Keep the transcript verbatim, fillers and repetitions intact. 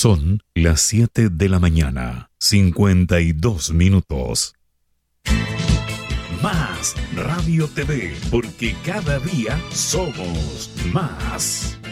Son las siete de la mañana, cincuenta y dos minutos. Más Radio T V, porque cada día somos más.